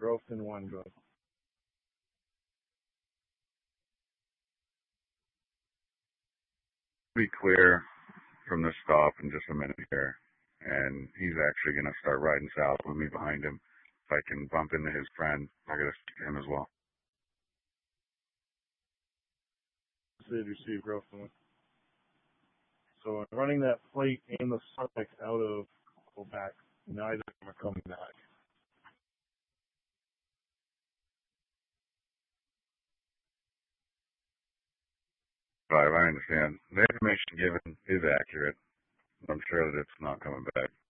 Growth in one, good. Be clear from this stop in just a minute here, and he's actually going to start riding south with me behind him. If I can bump into his friend, I got to speak to him as well. Did receive growth in one. So I'm running that plate and the suspect out of Quebec. Neither of them are coming back. 5, I understand. The information given is accurate. I'm sure that it's not coming back.